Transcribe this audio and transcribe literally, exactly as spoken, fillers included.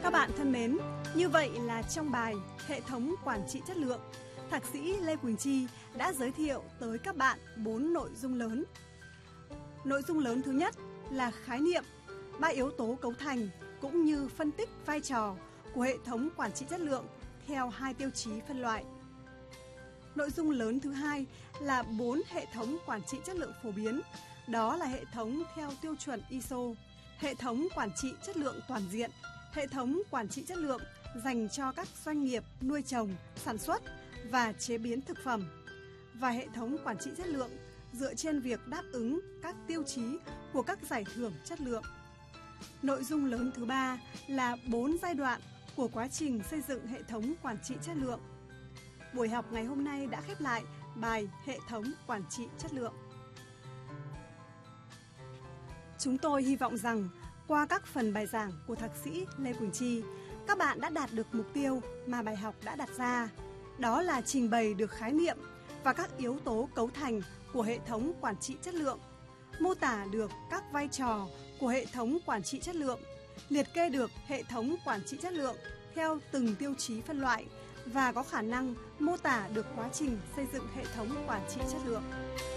Các bạn thân mến, như vậy là trong bài Hệ thống quản trị chất lượng, Thạc sĩ Lê Quỳnh Chi đã giới thiệu tới các bạn bốn nội dung lớn. Nội dung lớn thứ nhất là khái niệm, ba yếu tố cấu thành cũng như phân tích vai trò của hệ thống quản trị chất lượng theo hai tiêu chí phân loại. Nội dung lớn thứ hai là bốn hệ thống quản trị chất lượng phổ biến, đó là hệ thống theo tiêu chuẩn i ét ô, hệ thống quản trị chất lượng toàn diện, hệ thống quản trị chất lượng dành cho các doanh nghiệp nuôi trồng, sản xuất và chế biến thực phẩm, và hệ thống quản trị chất lượng dựa trên việc đáp ứng các tiêu chí của các giải thưởng chất lượng. Nội dung lớn thứ ba là bốn giai đoạn của quá trình xây dựng hệ thống quản trị chất lượng. Buổi học ngày hôm nay đã khép lại bài Hệ thống quản trị chất lượng. Chúng tôi hy vọng rằng qua các phần bài giảng của Thạc sĩ Lê Quỳnh Chi, các bạn đã đạt được mục tiêu mà bài học đã đặt ra, đó là trình bày được khái niệm và các yếu tố cấu thành của hệ thống quản trị chất lượng, mô tả được các vai trò của hệ thống quản trị chất lượng, liệt kê được hệ thống quản trị chất lượng theo từng tiêu chí phân loại và có khả năng mô tả được quá trình xây dựng hệ thống quản trị chất lượng.